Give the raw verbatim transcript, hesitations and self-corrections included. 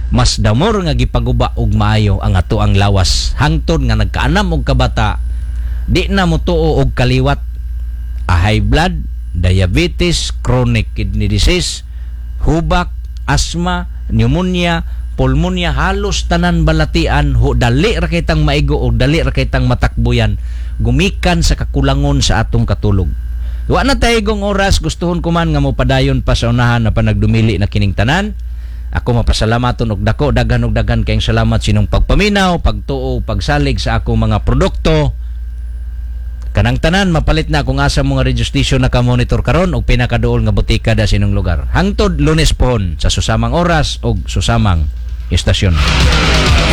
mas damor nga gipaguba og maayo ang ato ang lawas hangtod nga nagkaanam og kabata di na motuo og kaliwat, a high blood, diabetes, chronic kidney disease, hubak, asthma, pneumonia, pulmonya, halos tanan balatian ho dali ra kitang maigo o dali ra kitang matakbuyan gumikan sa kakulangon sa atong katulog. Wa na tayong oras, gustuhon ko man nga mo padayon pa sa unahan na panagdumili na kining tanan. Ako mapasalamaton og dako, daghan og daghan kayong salamat sinong pagpaminaw, pagtuo, pagsalig sa akong mga produkto. Kanang tanan mapalit na akong asa mga radio station na ka-monitor karon og pinakaduol nga butika da sinong lugar. Hangtod Lunes pohon sa susamang oras og susamang istasyon.